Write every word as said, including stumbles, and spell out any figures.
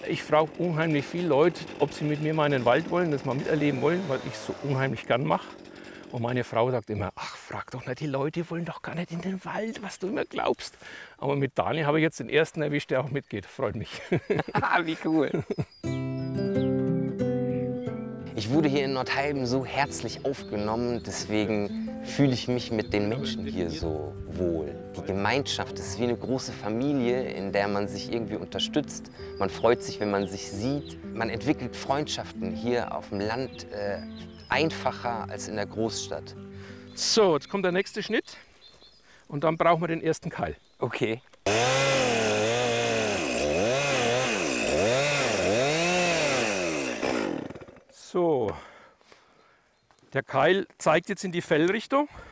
Ich frage unheimlich viele Leute, ob sie mit mir mal in den Wald wollen, das mal miterleben wollen, weil ich es so unheimlich gern mache. Und meine Frau sagt immer, ach, frag doch nicht, die Leute wollen doch gar nicht in den Wald, was du immer glaubst. Aber mit Daniel habe ich jetzt den ersten erwischt, der auch mitgeht. Freut mich. Ah, wie cool. Ich wurde hier in Nordheilben so herzlich aufgenommen, deswegen fühle ich mich mit den Menschen hier so wohl. Die Gemeinschaft ist wie eine große Familie, in der man sich irgendwie unterstützt. Man freut sich, wenn man sich sieht. Man entwickelt Freundschaften hier auf dem Land äh, einfacher als in der Großstadt. So, jetzt kommt der nächste Schnitt und dann brauchen wir den ersten Keil. Okay. So, der Keil zeigt jetzt in die Fellrichtung.